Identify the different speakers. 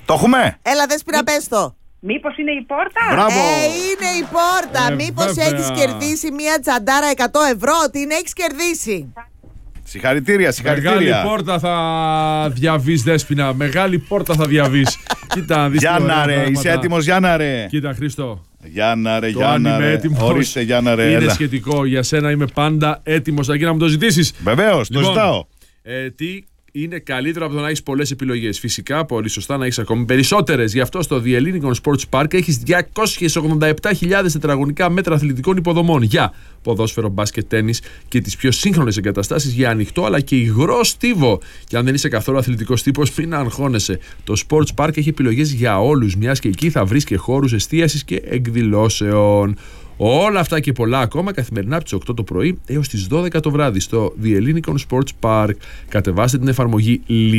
Speaker 1: Το έχουμε.
Speaker 2: Έλα, Δέσποινα, πες το.
Speaker 3: Μήπως είναι η πόρτα?
Speaker 1: Μπράβο.
Speaker 2: Είναι η πόρτα. Μήπως
Speaker 4: βέβαια.
Speaker 2: έχεις κερδίσει μια τσαντάρα 100 ευρώ? Την έχεις κερδίσει.
Speaker 1: Συγχαρητήρια,
Speaker 4: Μεγάλη
Speaker 1: συγχαρητήρια.
Speaker 4: πόρτα θα διαβείς, Δέσποινα. Μεγάλη πόρτα θα διαβείς. Κοίτα να δεις τι ωραία
Speaker 1: Γιάννα ρε,
Speaker 4: πράγματα.
Speaker 1: είσαι έτοιμος Γιάννα ρε?
Speaker 4: Κοίτα, Χρήστο.
Speaker 1: Γιάννα ρε,
Speaker 4: Το
Speaker 1: Γιάννα
Speaker 4: αν είμαι
Speaker 1: ρε.
Speaker 4: έτοιμος
Speaker 1: Ορίστε Γιάννα ρε,
Speaker 4: είναι
Speaker 1: έλα.
Speaker 4: σχετικό. Για σένα είμαι πάντα έτοιμος. Αρκεί να μου το ζητήσεις.
Speaker 1: Βεβαίως, το
Speaker 4: Λοιπόν,
Speaker 1: ζητάω.
Speaker 4: Τι είναι καλύτερο από το να έχεις πολλές επιλογές? Φυσικά, πολύ σωστά, να έχεις ακόμη περισσότερες. Γι' αυτό στο The Ellinikon Sports Park έχεις 287.000 τετραγωνικά μέτρα αθλητικών υποδομών για ποδόσφαιρο, μπάσκετ, τένις και τις πιο σύγχρονες εγκαταστάσεις για ανοιχτό αλλά και υγρό στίβο. Και αν δεν είσαι καθόλου αθλητικός τύπος, μην αγχώνεσαι. Το Sports Park έχει επιλογές για όλους, μιας και εκεί θα βρεις και χώρους εστίασης και εκδηλώσεων. Όλα αυτά και πολλά ακόμα καθημερινά από τις 8 το πρωί έως τις 12 το βράδυ στο The Ellinikon Sports Park. Κατεβάστε την εφαρμογή